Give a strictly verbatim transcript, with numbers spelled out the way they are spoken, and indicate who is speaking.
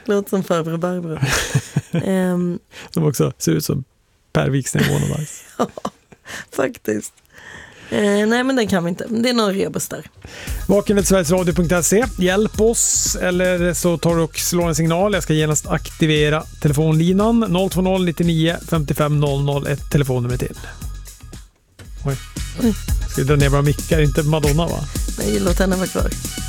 Speaker 1: Låter som farbror Barbro. um,
Speaker 2: Som också ser ut som Per Wiksten i Wannabajs.
Speaker 1: Ja, faktiskt. Eh, nej, men den kan vi inte. Det är någon rebus där.
Speaker 2: Vaken ett sveriges radio punkt se. Hjälp oss, eller så tar du och slår en signal. Jag ska genast aktivera telefonlinan. noll två noll nittionio femtiofem noll noll, ett telefonnummer till. Oj. Ska vi dra ner våra mickar? Inte Madonna, va?
Speaker 1: Nej, låt henne vara kvar.